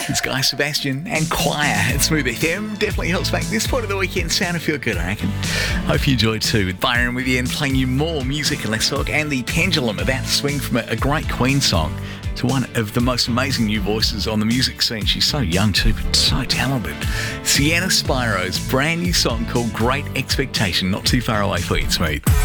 It's Guy Sebastian and Choir at Smooth FM. Definitely helps make this part of the weekend sound and feel good, I reckon. Hope you enjoyed too. With Byron with you and playing you more music and less talk, and the pendulum about to swing from a great Queen song to one of the most amazing new voices on the music scene. She's so young too, but so talented. Sienna Spiro's brand new song called Great Expectation, not too far away for you, Smooth.